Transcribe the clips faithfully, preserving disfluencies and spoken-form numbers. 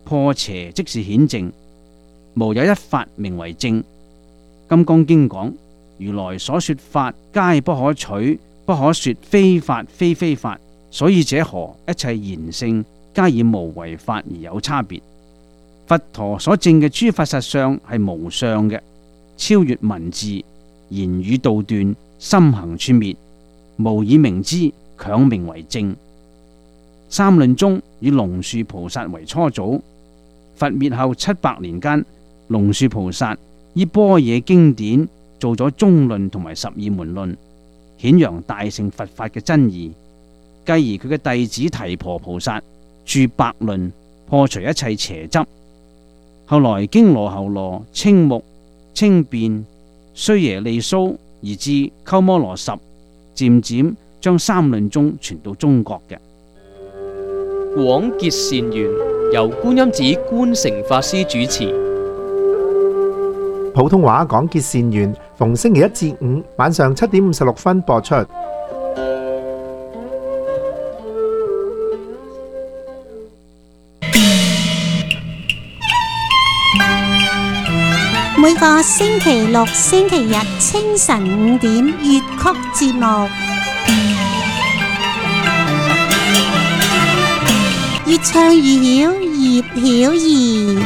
破邪即是顯正，無有一法名為正。金剛經講，如來所說法皆不可取，不可說非法非非法，所以者何？一切賢聖皆以無為法而有差別。佛陀所證嘅諸法實相係無相嘅，超越文字言語道斷，心行處滅，無以明之，強名為正。三論宗以龍樹菩薩為初祖，佛滅後七百年間，龍樹菩薩以般若經典做咗中論同埋十二門論，顯揚大乘佛法嘅真義。繼而佢嘅弟子提婆菩薩著百論，破除一切邪執。後來經羅睺羅、青目、清辯、須耶利蘇而至鳩摩羅什，漸漸將三論宗傳到中國嘅。 廣結善緣，由觀音寺觀誠法師主持。 普通話廣結善緣，逢星期一至五晚上七點五十六分播出。 每個星期六、星期日清晨五點粵曲節目，粵唱粵曉，葉曉儀。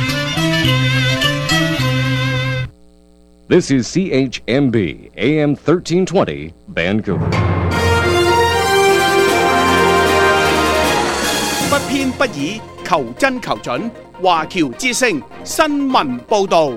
This is C H M B A M thirteen twenty Vancouver。 不偏不倚，求真求準，華僑之聲新聞報道。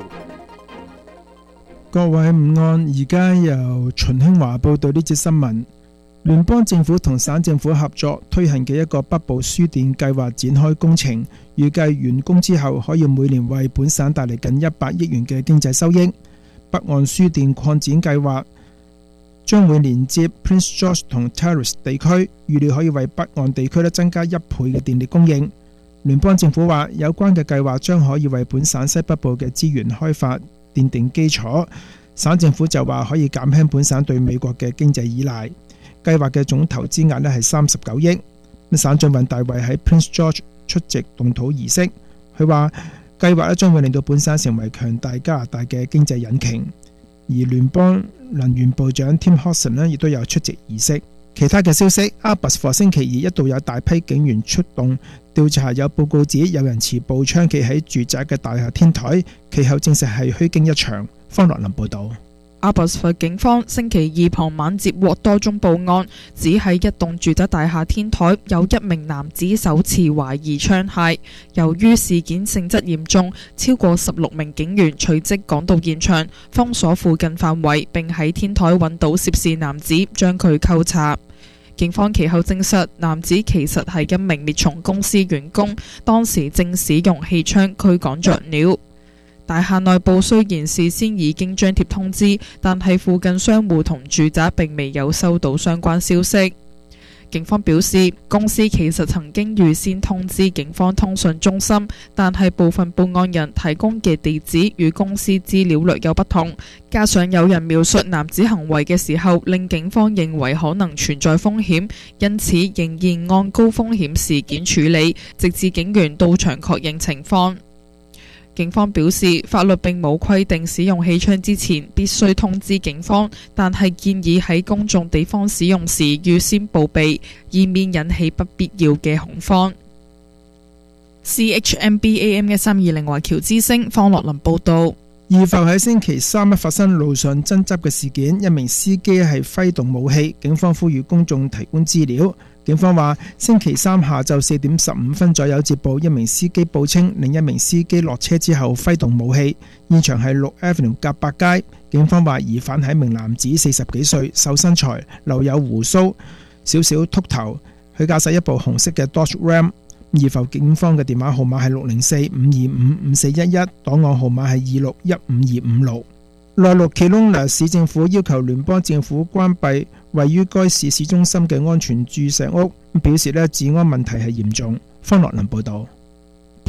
各位午安，而家由秦興華報道呢節新聞。聯邦政府同省政府合作推行嘅一個北部輸電計劃展開工程，預計完工之後可以每年為本省帶嚟近一百億元嘅經濟收益。北岸輸電擴展計劃將會連接 Prince George 同 Terrace 地區，預料可以為北岸地區增加一倍嘅電力供應。聯邦政府話，有關嘅計劃將可以為本省西北部嘅資源開發奠定基礎。省政府就話可以減輕本省對美國嘅經濟依賴。計劃嘅總投資額咧係三十九億。省長尹大衛喺 Prince George 出席動土儀式，佢話計劃咧將會令到本省成為強大加拿大嘅經濟引擎。而聯邦能源部長 Tim Hodson 咧亦都有出席儀式。其他嘅消息，阿拔斯星期二一度有大批警員出動調查，有報告指有人持步槍企喺住宅嘅大廈天台，其後證實係虛驚一場。方樂林報道。 阿拔斯佛警方星期二傍晚接獲多宗報案，指喺一棟住宅大廈天台有一名男子手持懷疑槍械。由於事件性質嚴重，超過十六名警員隨即趕到現場，封鎖附近範圍，並喺天台揾到涉事男子，將佢扣查。警方其後證實，男子其實係一名滅蟲公司員工，當時正使用氣槍驅趕雀鳥。大廈內部雖然事先已經張貼通知，但係附近商戶同住宅並未有收到相關消息。警方表示，公司其實曾經預先通知警方通訊中心，但係部分報案人提供嘅地址與公司資料略有不同，加上有人描述男子行為嘅時候，令警方認為可能存在風險，因此仍然按高風險事件處理，直至警員到場確認情況。警方表示，法律並冇規定使用氣槍之前必須通知警方，但係建議喺公眾地方使用時預先報備，以免引起不必要嘅恐慌。C H M B A M 嘅三二零華僑之聲方樂林報道。 二埠喺星期三發生路上爭執嘅事件，一名司機係揮動武器，警方呼籲公眾提供資料。警方話，星期三下晝四點十五分左右接報，一名司機報稱另一名司機落車之後揮動武器。現場係六 Avenue 甲百街。警方話疑犯係一名男子，四十幾歲，瘦身材，留有鬍鬚，少少禿頭。佢駕駛一部紅色嘅 Dodge Ram。二埠警方嘅電話號碼係六零四五二五五四一一，檔案號碼係二六一五二五六。內陸 Kelowna 市政府要求聯邦政府關閉位於該市市中心嘅安全注石屋，表示咧治安問題係嚴重。方樂林報道。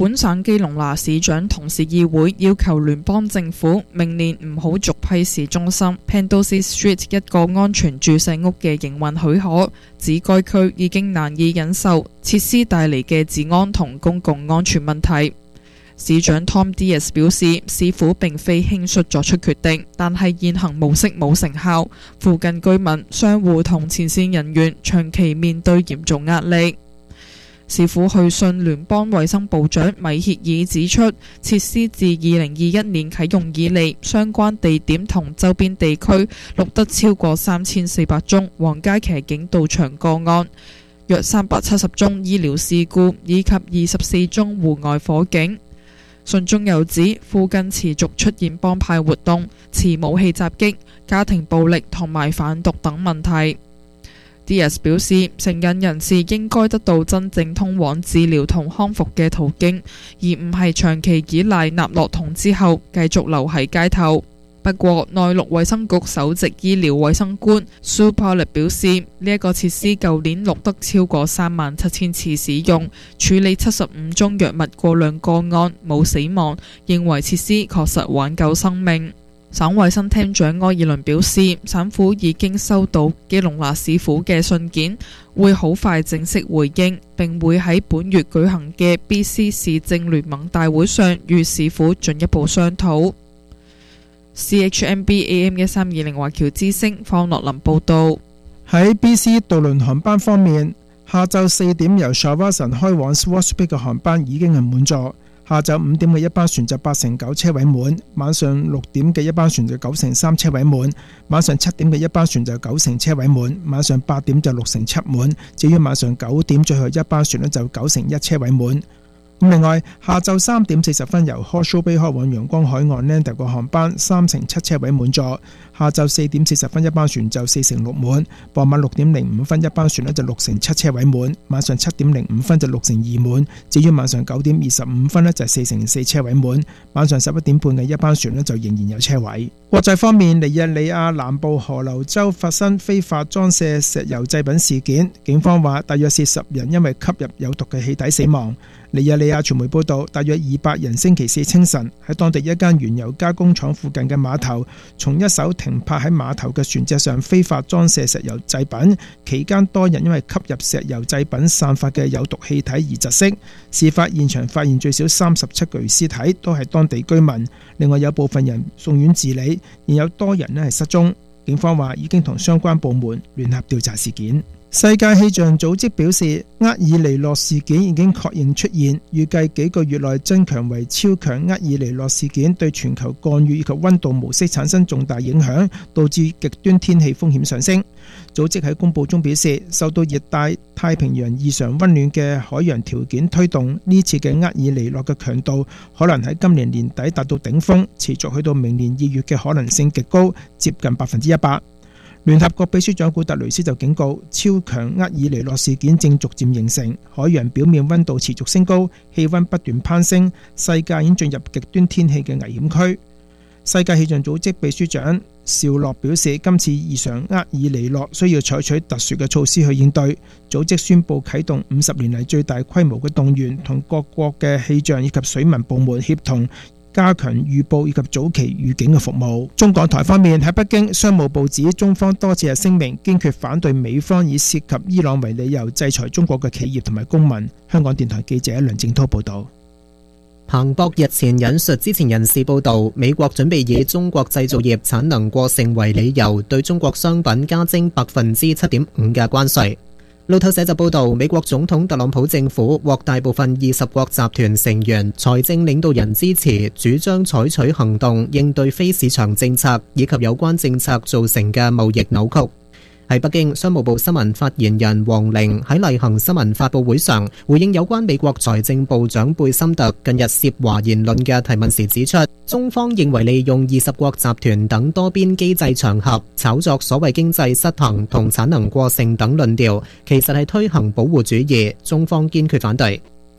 本省基隆拿市長同市議會要求聯邦政府明年唔好續批市中心 Pendleton Street 一個安全注射屋嘅營運許可，指該區已經難以忍受設施帶嚟嘅治安同公共安全問題。市長 Tom Diaz 表示，市府並非輕率作出決定，但係現行模式冇成效，附近居民、商戶同前線人員長期面對嚴重壓力。市府去信聯邦衛生部長米歇爾指出，設施自二零二一年啟用以嚟，相關地點同周邊地區錄得超過三千四百宗皇家騎警到場個案，約三百七十宗醫療事故以及二十四宗戶外火警。信中又指，附近持續出現幫派活動、持武器襲擊、家庭暴力同埋販毒等問題。Diaz 表示，成癮人士應該得到真正通往治療同康復嘅途徑，而唔係長期依賴納洛酮之後繼續留喺街頭。不過，內陸衛生局首席醫療衛生官 Sue Pollard 表示，呢、這、一個設施舊年錄得超過三萬七千次使用，處理七十五宗藥物過量個案，冇死亡，認為設施確實挽救生命。省衛生廳長埃爾倫表示，省府已經收到基隆拿市府嘅信件，會好快正式回應，並會喺本月舉行嘅 B C 市政聯盟大會上與市府進一步商討。C H M B A M 一三二零華僑之聲方樂林報道。 喺 B C 渡輪航班方面，下晝四點由 Shawson 開往 Swartz Bay 嘅航班已經係滿座。下晝五點嘅一班船就八成九車位滿，晚上六點嘅一班船就九成三車位滿，晚上七點嘅一班船就九成車位滿，晚上八點就六成七滿，至於晚上九點最後一班船呢就九成一車位滿。咁另外，下晝三點四十分由 Horseshoe Bay 開往陽光海岸 Lander 個航班三成七車位滿座。下晝四點四十分一班船就四成六滿，傍晚六點零五分一班船呢就六成七車位滿，晚上七點零五分就六成二滿，至於晚上九點二十五分呢就四成四車位滿，晚上十一點半嘅一班船呢就仍然有車位。國際方面，尼日利亞南部河流州發生非法裝卸石油製品事件，警方話大約是十人因為吸入有毒嘅氣體死亡。尼日利亞傳媒報道，大約二百人星期四清晨喺當地一間原油加工廠附近嘅碼頭，從一艘停泊喺碼頭嘅船隻上非法裝卸石油製品，期間多人因為吸入石油製品散發嘅有毒氣體而窒息。事發現場發現最少三十七具屍體，都係當地居民。另外有部分人送院治理，仍有多人呢係失蹤。警方話已經同相關部門聯合調查事件。世界氣象組織表示，厄爾尼諾事件已經確認出現，預計幾個月內增強為超強厄爾尼諾事件，對全球降雨以及溫度模式產生重大影響，導致極端天氣風險上升。組織喺公佈中表示，受到熱帶太平洋異常溫暖嘅海洋條件推動，呢次嘅厄爾尼諾嘅強度可能喺今年年底達到頂峰，持續去到明年二月嘅可能性極高，接近百分之一百。聯合國秘書長古特雷斯就警告，超強厄爾尼諾事件正逐漸形成，海洋表面溫度持續升高，氣溫不斷攀升，世界已經進入極端天氣嘅危險區。世界氣象組織秘書長紹洛表示，今次異常厄爾尼諾需要採取特殊嘅措施去應對。組織宣布啟動五十年嚟最大規模嘅動員，同各國嘅氣象以及水文部門協同，加強預報以及早期預警嘅服務。中港台方面，喺北京，商務部指中方多次係聲明堅決反對美方以涉及伊朗為理由制裁中國嘅企業同埋公民。香港電台記者梁正濤報道。 彭博日前引述知情人士報道，美國準備以中國製造業產能過剩為理由，對中國商品加徵百分之七點五嘅關稅。路透社就報道，美國總統特朗普政府獲大部分二十國集團成員財政領導人支持，主張採取行動應對非市場政策以及有關政策造成嘅貿易扭曲。喺北京，商務部新聞發言人黃玲喺例行新聞發佈會上回應有關美國財政部長貝森特近日涉華言論嘅提問時指出，中方認為利用二十國集團等多邊機制場合炒作所謂經濟失衡同產能過剩等論調，其實係推行保護主義，中方堅決反對。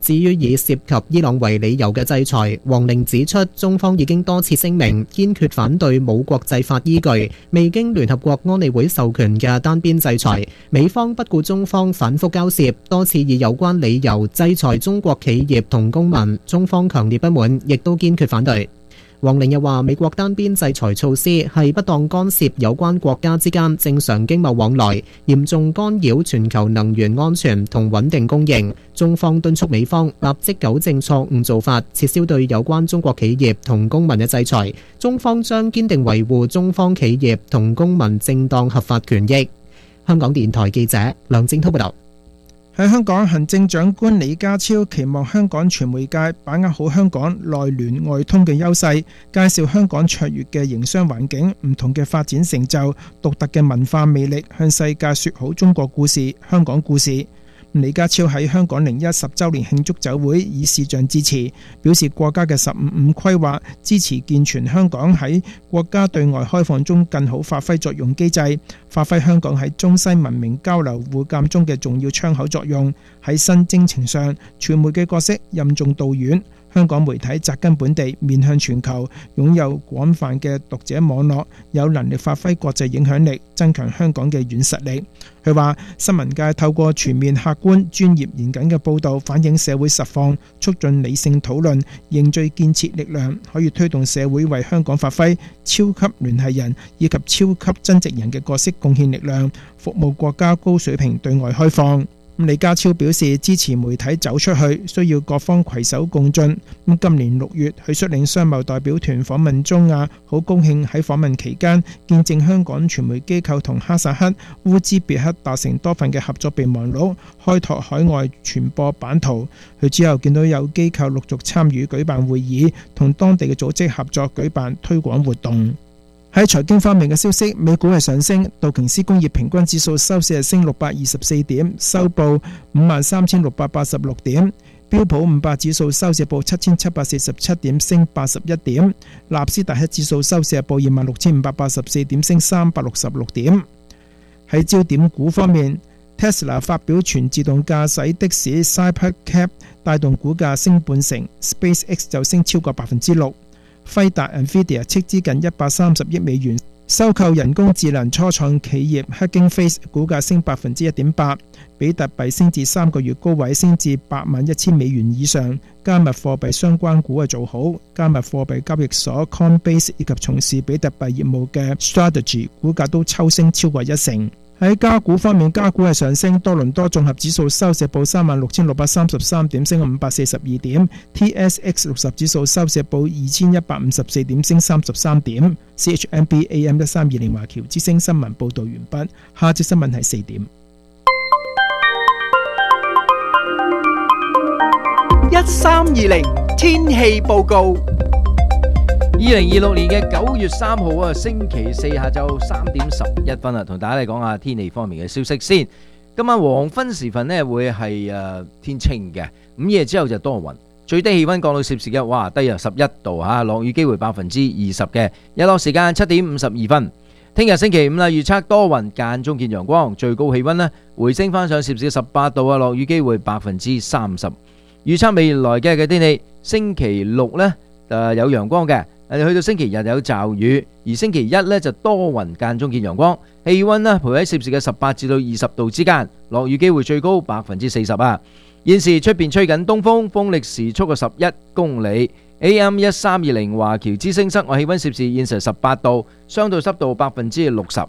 至於以涉及伊朗為理由嘅制裁，王寧指出，中方已經多次聲明堅決反對冇國際法依據、未經聯合國安理會授權嘅單邊制裁。美方不顧中方反覆交涉，多次以有關理由制裁中國企業同公民，中方強烈不滿，亦都堅決反對。王寧又話：美國單邊制裁措施係不當干涉有關國家之間正常經貿往來，嚴重干擾全球能源安全同穩定供應。中方敦促美方立即糾正錯誤做法，撤銷對有關中國企業同公民嘅制裁。中方將堅定維護中方企業同公民正當合法權益。香港電台記者梁正滔報道。 喺香港，行政長官李家超期望香港傳媒界把握好香港內聯外通嘅優勢，介紹香港卓越嘅營商環境、唔同嘅發展成就、獨特嘅文化魅力，向世界說好中國故事、香港故事。李家超喺香港零一十週年慶祝酒會以視像致辭，表示國家嘅十五五規劃支持健全香港喺國家對外開放中更好發揮作用機制，發揮香港喺中西文明交流互鑑中嘅重要窗口作用。喺新征程上，傳媒嘅角色任重道遠。香港媒體扎根本地，面向全球，擁有廣泛嘅讀者網絡，有能力發揮國際影響力，增強香港嘅軟實力。佢話：新聞界透過全面、客觀、專業、嚴謹嘅報導，反映社會實況，促進理性討論，凝聚建設力量，可以推動社會為香港發揮超級聯繫人以及超級增值人嘅角色，貢獻力量，服務國家高水平對外開放。李家超表示支持媒體走出去，需要各方攜手共進。咁今年六月，佢率領商貿代表團訪問中亞，好高興喺訪問期間見證香港傳媒機構同哈薩克、烏茲別克達成多份嘅合作備忘錄，開拓海外傳播版圖。佢之後見到有機構陸續參與舉辦會議，同當地嘅組織合作舉辦推廣活動。喺財經方面嘅消息，美股係上升，道瓊斯工業平均指數收市係升六百二十四點，收報五萬三千六百八十六點；標普五百指數收市報七千七百四十七點，升八十一點；納斯達克指數收市係報二萬六千五百八十四點，升三百六十六點。喺焦點股方面， Tesla 發表全自動駕駛的士 Cybercab， 帶動股價升半成 ，SpaceX 就升超過百分之六。輝達 Nvidia 斥資近一百三十億美元收購人工智能初創企業 Hugging Face， 股價升百分之一點八。比特幣升至三個月高位，升至八萬一千美元以上。加密貨幣相關股係做好，加密貨幣交易所 Coinbase 以及從事比特幣業務嘅 Strategy 股價都抽升超過一成。喺加股方面，加股係上升，多倫多綜合指數收市報三萬六千六百三十三點，升五百四十二點 ；T S X 六十指數收市報二千一百五十四點，升三十三點。C H M B A M 一三二零華僑之聲新聞報道完畢，下節新聞係四點。 一三二零天氣報告。 二零二六年嘅九月三號啊，星期四下晝三點十一分啊，同大家嚟講下天氣方面嘅消息先。今晚黃昏時分呢會係誒天晴嘅，午夜之後就多雲，最低氣溫降到攝氏嘅哇低啊十一度吓，落雨機會百分之二十嘅，日落時間七點五十二分。聽日星期五啦，預測多雲間中見陽光，最高氣溫呢回升翻上攝氏十八度啊，落雨機會百分之三十。預測未來嘅嘅天氣，星期六呢誒有陽光嘅。去到星期日有驟雨，而星期一呢就多雲間中見陽光，氣溫呢徘徊喺攝氏嘅十八至到二十度之間，落雨機會最高百分之四十啊。現時出邊吹緊東風，風力時速嘅十一公里。A M 一三二零華僑之聲室外氣溫攝氏現時十八度，相對濕度百分之六十。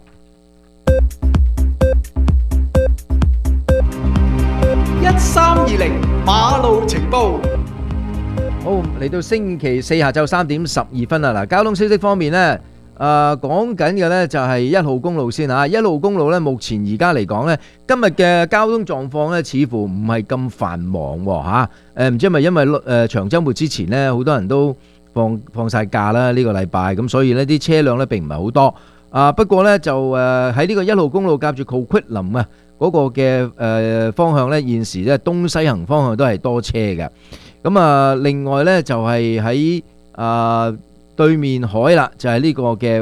一三二零馬路情報。 好，嚟到星期四下晝三點十二分啦。嗱，交通消息方面呢，誒講緊嘅呢就係一號公路先嚇。一號公路呢，目前而家嚟講呢，今日嘅交通狀況呢，似乎唔係咁繁忙喎嚇。誒唔知係咪因為誒長週末之前呢，好多人都放放曬假啦呢個禮拜，咁所以呢啲車輛呢並唔係好多。啊不過呢，就誒喺呢個一號公路夾住 Coquitlam啊嗰個嘅誒方向呢，現時呢東西行方向都係多車嘅。咁啊，另外呢，就係喺啊對面海啦，就係呢個嘅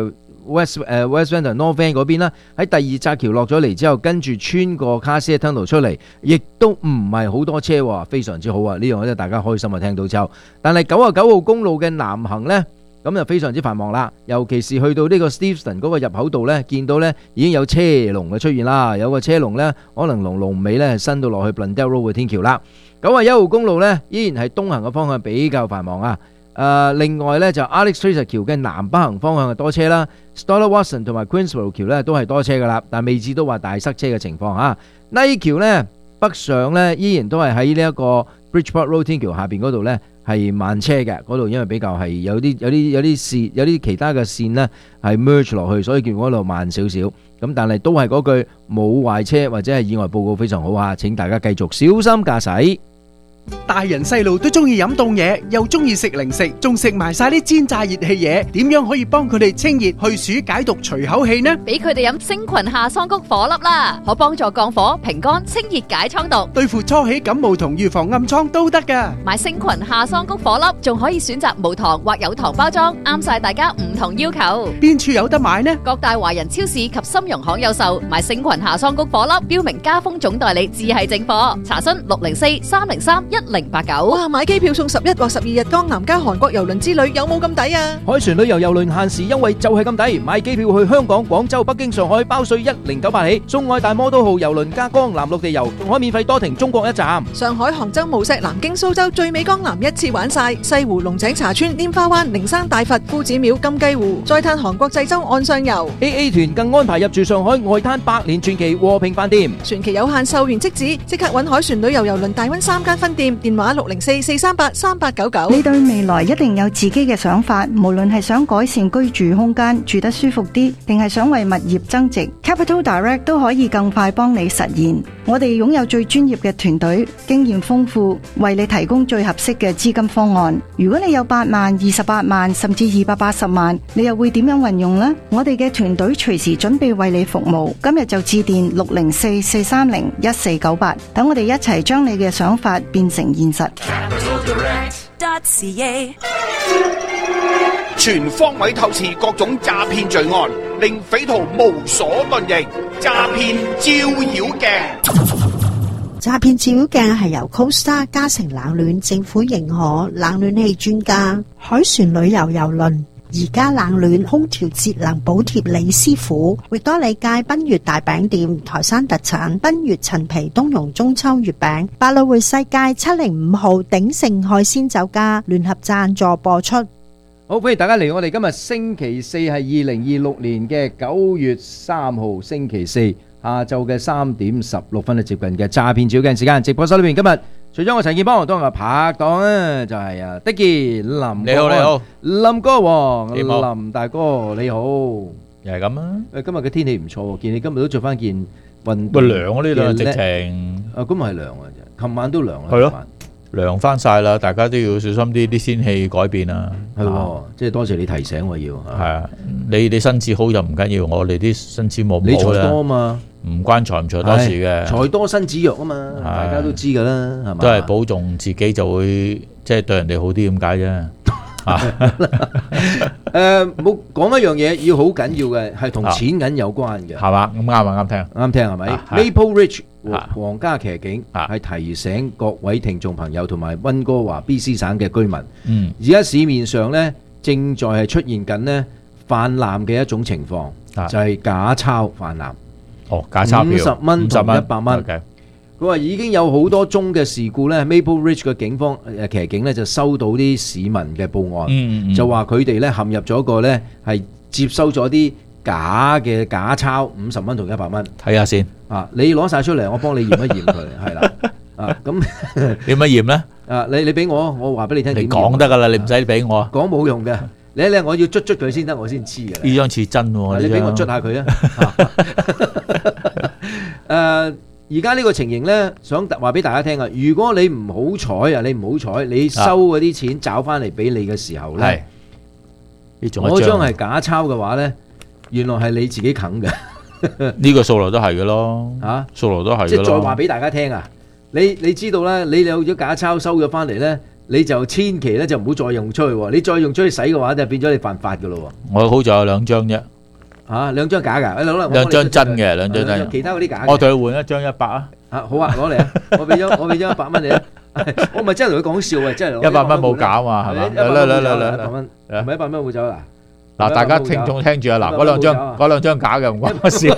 West 誒 West Van 同 North Van 嗰邊啦，喺第二紮橋落咗嚟之後，跟住穿過 Cassia Tunnel 出嚟，亦都唔係好多車喎，非常之好啊！呢樣咧大家開心啊，聽到之後。但係九十九號公路嘅南行呢，咁就非常之繁忙啦，尤其是去到呢個 Steveston 嗰個入口度呢，見到呢已經有車龍嘅出現啦，有個車龍呢，可能龍龍尾呢伸到落去 Blundell Road 嘅天橋啦。九十一號公路呢，依然係東行嘅方向比較繁忙啊。誒，另外呢，就 Alex Fraser 橋嘅南北行方向係多車啦 ，Stella Watson 同埋 Queensborough 橋呢都係多車噶啦，但未至都話大塞車嘅情況嚇。呢橋呢，北上呢，依然都係喺呢一個 Bridgeport Road 天橋下邊嗰度呢。係慢車嘅嗰度，因為比較係有啲有啲有啲線有啲其他嘅線呢係 merge 落去，所以叫嗰度慢少少。咁但係都係嗰句，冇壞車或者係意外報告非常好啊！請大家繼續小心駕駛。 大人細路都中意飲凍嘢，又中意食零食，仲食埋晒啲煎炸熱氣嘢，點樣可以幫佢哋清熱去暑解毒除口氣呢？ 俾佢哋飲星群夏桑菊火粒啦，可幫助降火、平肝、清熱解瘡毒， 對付初起感冒同預防暗瘡都得噶。 買星群夏桑菊火粒，仲可以選擇無糖或有糖包裝，啱晒大家唔同要求。 邊處有得買呢？ 各大華人超市及深融行有售。買星群夏桑菊火粒，標明家風總代理，只係正貨。查詢六零四三零三一零八九。 哇！買機票送十一或十二日江南加韓國郵輪之旅，有冇咁抵啊？ 海船旅遊郵輪限時優惠就係咁抵，買機票去香港、廣州、北京、上海包稅一零九八起，送愛大摩都號郵輪加江南陸地遊，仲可免費多停中國一站。 上海、杭州、無錫、南京、蘇州，最美江南一次玩晒，西湖、龍井茶村、拈花灣、靈山大佛、夫子廟、金雞湖，再嘆韓國濟州岸上遊。 A A 團更安排入住上海外灘百年傳奇和平飯店， 船期有限，售完即止，即刻揾海船旅遊郵輪大溫三間分店，電話六零四四三八三八九九。 你對未來一定有自己嘅想法，無論係想改善居住空間，住得舒服啲，定係想為物業增值， Capital Direct 都可以更快幫你實現。我哋擁有最專業嘅團隊，經驗豐富，為你提供最合適嘅資金方案。如果你有八萬、二十八萬，甚至二百八十萬，你又會點樣運用呢？我哋嘅團隊隨時準備為你服務。今日就致電六零四四三零一四九八，等我哋一齊將你嘅想法變成現實。 全方位透視各種詐騙罪案，令匪徒無所遁形。詐騙照妖鏡， 詐騙照妖鏡係由 Costa 嘉誠冷暖政府認可冷暖氣專家海船旅遊郵輪而家冷暖空調節能補貼李師傅，域多利街賓悅大餅店台山特產賓悅陳皮冬蓉中秋月餅，百老匯世界七零五號鼎盛海鮮酒家聯合贊助播出。 好，歡迎大家嚟我哋今日星期四係二零二六年嘅九月三號星期四下晝嘅三點十六分，接近嘅詐騙照妖鏡時間。直播室裏面今日除咗我陳建邦，當日拍檔咧就係啊 Dicky 林， 你好你好， 林哥王， 你好林大哥你好， 又係咁啊！ 誒，今日嘅天氣唔錯，見你今日都着翻件運咪動涼啊呢度直嘅情， 啊咁咪係涼啊！琴晚都涼啊， 係咯，涼翻晒啦，大家都要小心啲，啲天氣改變啊， 係喎，即係多謝你提醒我要， 係啊，你你身子好就唔緊要，我哋啲身子冇你唔好財多啊咧， 嘛。 唔關財唔財多事嘅， 財多身子弱啊嘛，大家都知噶啦，係嘛？ 都係保重自己就會即係對人哋好啲咁解啫。 誒，冇講一樣嘢要好緊要嘅，係同錢銀有關嘅， 係嘛？咁啱啊，啱聽， 啱聽係咪啊 ？Maple Ridge 皇家騎警係提醒各位聽眾朋友同埋溫哥華 B C 省嘅居民， 嗯， 而家市面上咧正在係出現緊咧泛濫嘅一種情況，就係假鈔泛濫。 哦，假鈔票五十蚊同一百蚊。佢話已經有好多宗嘅事故咧 ，Maple Ridge 嘅警方誒騎警咧就收到啲市民嘅報案， 嗯嗯、 就話佢哋咧陷入咗個咧係接收咗啲假嘅假鈔，五十蚊同一百蚊。 睇下先啊！你攞晒出嚟，我幫你驗一驗佢，係啦。啊，咁點樣驗咧？ 啊，你你俾我，我話俾你聽。 你講得噶啦，你唔使俾我。 講冇用嘅。你咧，我要捽捽佢先得，我先知嘅。 呢張似真喎， 你俾我捽下佢啊！誒，而家呢個情形咧，想話俾大家聽啊！如果你唔好彩啊，你唔好彩，你收嗰啲錢找翻嚟俾你嘅時候咧，嗰張係假鈔嘅話咧，原來係你自己啃嘅。 呢個數來都係嘅咯，嚇數來都係。 即係再話俾大家聽啊！你你知道咧，你有咗假鈔收咗翻嚟咧。你就千祈咧就唔好再用出去喎，你再用出去使嘅話就變咗你犯法噶咯喎。 我好在有兩張啫， 嚇兩張假㗎，好啦， 兩張真嘅，兩張真。 其他嗰啲假。 我對佢換一張一百啊！ 啊好啊，攞嚟啊！我俾咗我俾咗一百蚊你啊！我咪真係同佢講笑啊！真係一百蚊冇搞嘛，係嘛？嚟嚟嚟嚟嚟， 一百蚊，唔係一百蚊冇走嗱。 嗱，大家聽眾聽住啊！嗱，嗰兩張嗰兩張假嘅唔關我事。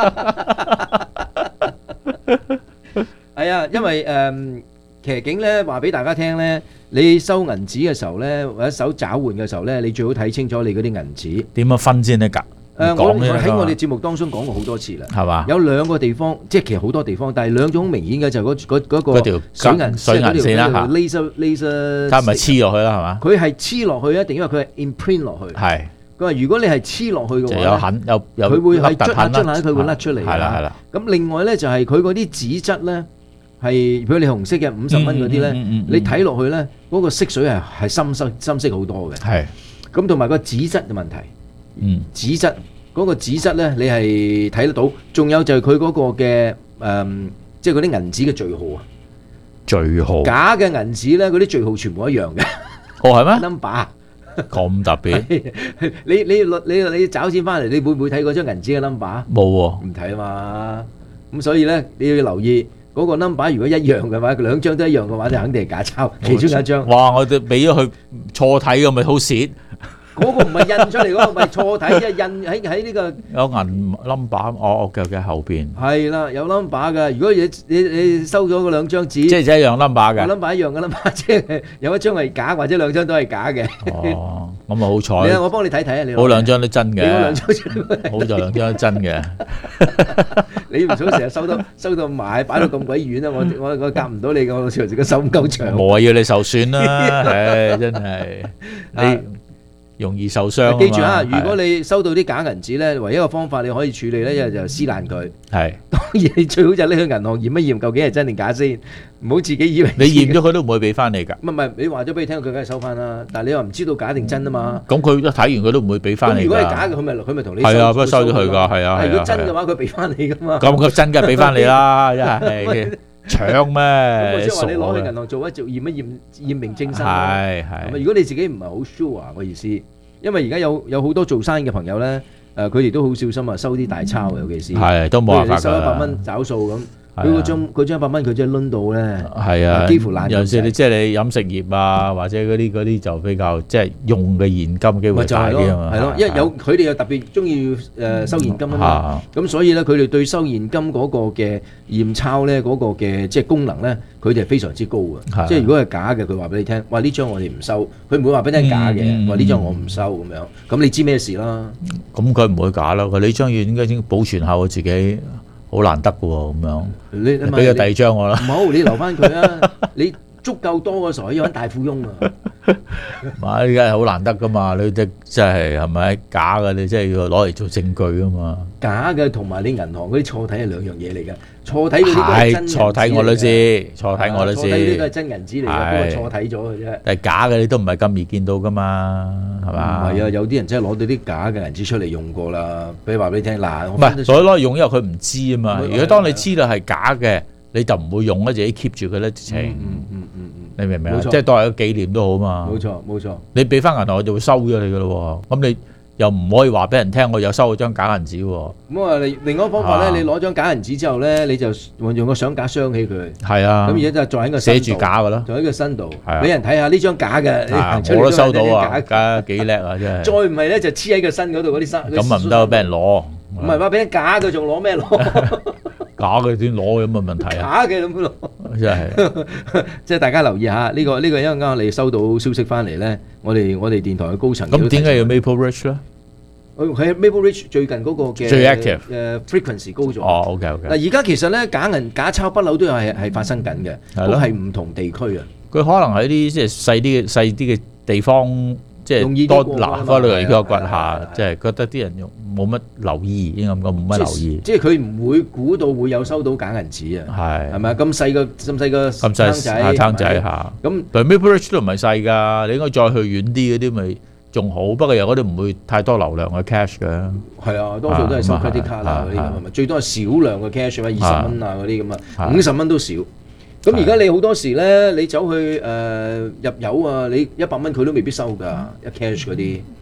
係啊，因為誒騎警咧話俾大家聽咧，你收銀紙嘅時候咧，或者手找換嘅時候咧，你最好睇清楚你嗰啲銀紙點樣分先得㗎？ 誒，我喺我哋節目當中講過好多次啦， 係嘛？ 有兩個地方，即係其實好多地方，但係兩種好明顯嘅就係嗰嗰嗰個條水銀水銀線啦嚇 ，laser laser， 睇係咪黐落去啦係嘛？ 佢係黐落去一定因為佢係 imprint 落去。係。佢話：如果你係黐落去嘅話就有痕有有佢會係捽下凹凸捽下，佢會甩出嚟。係啦係啦。咁另外咧就係佢嗰啲紙質咧係，譬如你紅色嘅五十蚊嗰啲咧，你睇落去咧嗰個色水係係深色深色好多嘅。係。咁同埋個紙質嘅問題。嗯。紙質嗰個紙質咧，你係睇得到。仲有就係佢嗰個嘅誒，即係嗰啲銀紙嘅序號啊。 序號。假嘅銀紙咧，嗰啲序號全部一樣嘅。 哦係咩 ？number。 咁特別， 你你你你找錢翻嚟，你會唔會睇嗰張銀紙嘅 number？ 冇喎， 唔睇啊嘛。咁所以咧，你要留意嗰個 number，如果一樣嘅話，兩張都一樣嘅話，就肯定係假鈔，其中一張。 哇！我哋俾咗佢錯睇咁，咪好蝕。 嗰個唔係印出嚟，嗰個咪錯睇，即係印喺喺呢個有銀 number，哦嘅嘅後邊。 係啦，有 number 㗎。如果你你你收咗嗰兩張紙， 即係一樣 number 㗎。 number 一樣嘅 number，即係有一張係假，或者兩張都係假嘅。 哦，咁咪好彩。 你啊，我幫你睇睇啊，你。 好兩張都真嘅。 你嗰兩張出嚟。 好在兩張都真嘅。 你唔想成日收到收到埋擺到咁鬼遠啊！我我我夾唔到你嘅，我隨時個手唔夠長。 冇啊，要你受損啦！唉，真係你。容易受傷。 記住啊！如果你收到啲假銀紙咧，唯一一個方法你可以處理咧，一就撕爛佢。係。當然你最好就拎去銀行驗一驗，究竟係真定假先，唔好自己以為。 你驗咗佢都唔會俾翻你㗎。 唔係唔係，你話咗俾佢聽，佢梗係收翻啦。但係你又唔知道假定真啊嘛。 咁佢一睇完佢都唔會俾翻你㗎。 如果係假嘅，佢咪佢咪同你收。 係啊，不過收咗佢㗎，係啊。 如果真嘅話，佢俾翻你㗎嘛。 咁佢真嘅俾翻你啦，真係。搶咩？ 咁我即係話你攞去銀行做一做驗一驗驗明正身。係係。如果你自己唔係好 sure 啊，我意思。因為而家有有好多做生意嘅朋友咧，誒佢哋都好小心啊，收啲大鈔，尤其是係都冇辦法㗎。收一百蚊找數咁，佢嗰張嗰張一百蚊佢真係攆到咧，係啊，幾乎爛。有時你即係你飲食業啊，或者嗰啲嗰啲就比較即係用嘅現金機會大啲啊嘛。係咯，因為有佢哋又特別中意誒收現金啊嘛。咁所以咧，佢哋對收現金嗰個嘅驗鈔咧，嗰個嘅即係功能咧，佢哋係非常之高嘅。即係如果係假嘅，佢話俾你聽，哇呢張我哋唔收，佢唔會話俾你聽假嘅，話呢張我唔收咁樣。咁你知咩事啦？咁佢唔會假啦，佢呢張嘢應該先保存下我自己。好難得嘅喎，咁樣你俾個第二張我啦。唔好，你留翻佢啊！你足夠多嘅時候可以揾大富翁啊！嘛，依家係好難得噶嘛，你即即係係咪假嘅？你即係要攞嚟做證據啊嘛。假嘅同埋你銀行嗰啲錯體係兩樣嘢嚟嘅。錯體嗰啲係真錯體我都知，錯體我都知。錯體呢個係真銀紙嚟嘅，不過錯體咗嘅啫。但係假嘅你都唔係咁易見到噶嘛，係嘛？唔係啊，有啲人真係攞到啲假嘅銀紙出嚟用過啦。比如話俾你聽，嗱，唔係所以攞嚟用，因為佢唔知啊嘛。如果當你知道係假嘅，你就唔會用咧，自己 keep 住佢咧，直情。嗯嗯嗯嗯，你明唔明啊？即係當係一個紀念都好嘛。冇錯冇錯。你俾翻銀行，我就會收咗你噶咯。咁你又唔可以話俾人聽，我有收咗張假銀紙喎。咁啊，另另外一個方法咧，你攞張假銀紙之後咧，你就用個相架鑲起佢。係啊。咁而家就再喺個寫住假嘅咯，就喺個身度，俾人睇下呢張假嘅。我都收到啊，假幾叻啊，真係。再唔係咧，就黐喺個身嗰度嗰啲衫。咁啊唔得，俾人攞。唔係話俾人假嘅，仲攞咩攞？假嘅點攞有乜問題啊？假嘅咁攞，真係。即係大家留意下呢個呢個，因為啱啱你收到消息翻嚟咧，我哋我哋電台嘅高層。咁點解要 Maple Ridge 咧？喺 Maple Ridge 最近嗰個嘅最 active 誒 frequency 高咗。哦 ，OK OK。嗱而家其實咧假銀假鈔不嬲都有係係發生緊嘅，都係唔同地區啊。佢可能喺啲即係細啲嘅細啲嘅地方。即係多嗱，嗰類嘅掘下，即係覺得啲人用冇乜留意，應該咁講冇乜留意。即係佢唔會估到會有收到假銀紙啊！係係咪啊？咁細個咁細個咁細仔攤仔嚇。咁但係 Maple Ridge 都唔係細㗎，你應該再去遠啲嗰啲咪仲好。不過有嗰啲唔會太多流量嘅 cash 嘅。係啊，多數都係收 credit card 啊嗰啲咁啊，最多係少量嘅 cash 啊，二十蚊啊嗰啲咁啊，五十蚊都少。咁而家你好多時咧，你走去誒、呃、入油啊，你一百蚊佢都未必收㗎，一 cash 嗰啲。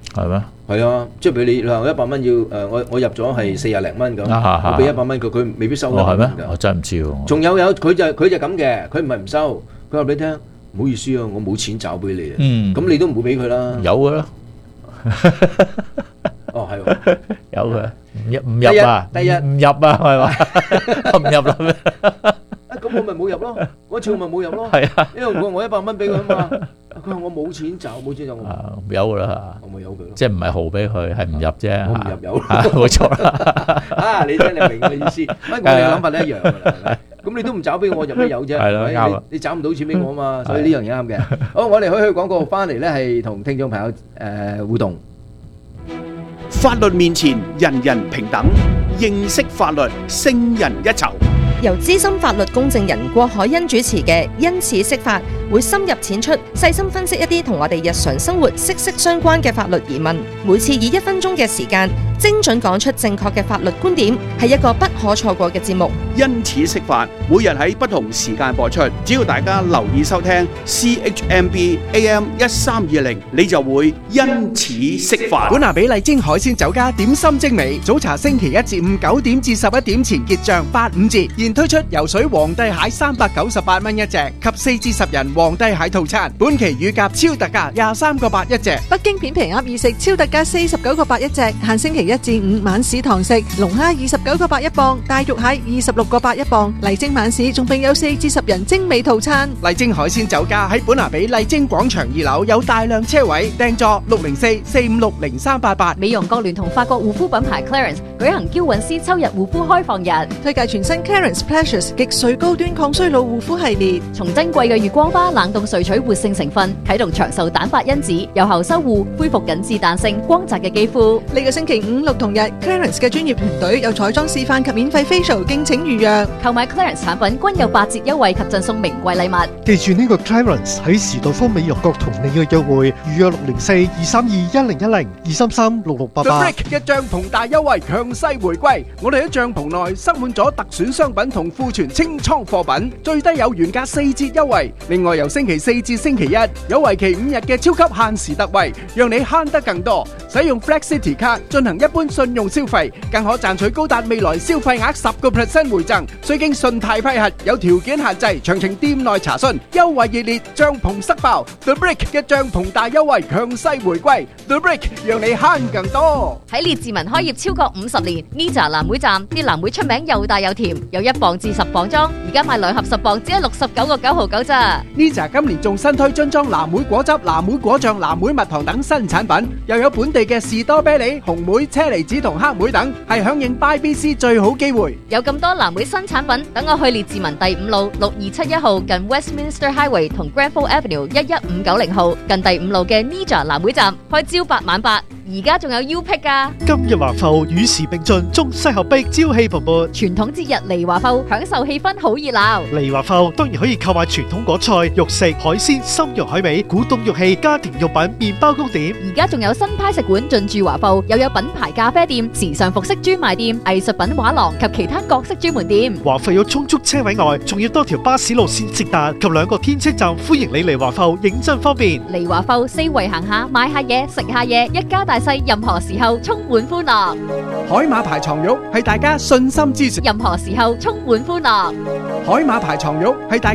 係咩？ 係啊，即係譬如你話一百蚊要誒，我我入咗係四廿零蚊咁，我俾一百蚊佢，佢未必收得。 哦係咩？我真係唔知喎。 仲有有佢就佢就咁嘅，佢唔係唔收，佢話俾你聽，唔好意思啊，我冇錢找俾你啊。 嗯， 咁你都唔會俾佢啦。 有嘅啦。 哦係喎， 有嘅，唔入唔入啊？ 第一唔入啊？係嘛？唔入啦咩？ 咁我咪冇入咯，嗰次我咪冇入咯。 係啊， 因為我我一百蚊俾佢啊嘛，佢話我冇錢找，冇錢找我。 有㗎啦， 我咪有佢咯。 即係唔係豪俾佢，係唔入啫。 我唔入有， 冇錯啦。 啊，你真係明嘅意思，乜我哋諗法都一樣㗎啦。咁你都唔找俾我，入咩有啫？ 係咯，啱啊。 你找唔到錢俾我啊嘛，所以呢樣嘢啱嘅。好，我哋可以去廣告翻嚟咧，係同聽眾朋友誒互動。 法律面前人人平等，認識法律勝人一籌。 由資深法律公證人郭海欣主持嘅《因此釋法》，會深入淺出，細心分析一啲同我哋日常生活息息相關嘅法律疑問。每次以一分鐘嘅時間，精準講出正確嘅法律觀點，係一個不可錯過嘅節目。 因此釋法，每日喺不同時間播出，只要大家留意收聽 C H M B A M 一三二零，你就會因此釋法。本拿比麗晶海鮮酒家點心精美，早茶星期一至五九點至十一點前結賬八五折。現推出游水皇帝蟹三百九十八蚊一隻，及四至十人皇帝蟹套餐。本期乳鴿超特價廿三個八一隻。 北京片皮鴨易食超特價四十九個八一隻，限星期一至五晚市堂食。龍蝦二十九個八一磅，大肉蟹二十六個八一磅。麗晶晚市仲並有四至十人精美套餐。 麗晶海鮮酒家喺本拿比麗晶廣場二樓有大量車位，訂座六零四四五六零三八八。 美容國聯同法國護膚品牌 Clarins 舉行嬌韻詩秋日護膚開放日， 推介全新 Clarins Pleasures 極萃高端抗衰老護膚系列， 從珍貴嘅月光花冷凍萃取活性成分，啟動長壽蛋白因子，有效修護恢復緊緻彈性光澤嘅肌膚。 呢個星期五六同日 Clarins 嘅專業團隊有彩妝示範及免費 facial，敬請預約。 購買 Clarins 產品均有八折優惠及贈送名貴禮物。 記住呢個 Clarins 喺時代方美容閣同你嘅約會，預約六零四二三二一零一零二三三六六八八。 The Brick 嘅帳篷大優惠強勢回歸，我哋喺帳篷內塞滿咗特選商品同庫存清倉貨品，最低有原價四折優惠。另外由星期四至星期一有為期五日嘅超級限時特惠，讓你慳得更多。使用 Flex City 卡進行一般信用消費，更可賺取高達未來消費額十個 percent 回贈，需經信貸批核，有條件限制，詳情店內查詢。優惠熱烈，帳篷塞爆 The Brick 嘅帳篷大優惠強勢回歸 The Brick 讓你慳更多。 喺列治文開業超過五十年 Nija 藍莓站啲藍莓出名又大又甜，有一磅至十磅裝，而家買兩盒十磅只係六十九個九毫九咋。 Nija 今年仲新推樽裝藍莓果汁、藍莓果醬、藍莓蜜糖等新產品，又有本地嘅士多啤梨、紅莓、車厘子同黑莓等，係響應 Buy B C 最好機會。 有咁多藍莓新產品，等我去列治文第五路六二七一號近 Westminster Highway 同 Granville Avenue 一一五九零號近第五路嘅 Nija 藍莓站開朝八晚八。而家仲有 U Pick 噶， 今日華埠與時並進，中西合璧，朝氣蓬勃。 傳統節日嚟華埠，享受氣氛好熱鬧。 嚟華埠當然可以購買傳統果菜、肉食、海鮮、參茸海味、古董玉器、家庭用品、麵包糕點。 而家仲有新派食館進駐華埠，又有品牌咖啡店、時尚服飾專賣店、藝術品畫廊及其他各式專門店。 華埠有充足車位外，仲要多條巴士路線直達及兩個天車站，歡迎你嚟華埠，認真方便。 嚟華埠四圍行下，買下嘢，食下嘢，一家大細任何時候充滿歡樂。 海馬牌床褥係大家信心之船， 任何時候充滿歡樂。 海馬牌床褥係大